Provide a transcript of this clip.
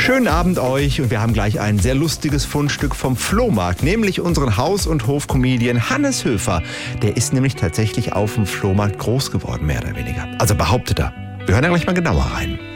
Schönen Abend euch und wir haben gleich ein sehr lustiges Fundstück vom Flohmarkt, nämlich unseren Haus- und Hofcomedian Hannes Höfer. Der ist nämlich tatsächlich auf dem Flohmarkt groß geworden, mehr oder weniger. Also behauptet er. Wir hören da gleich mal genauer rein.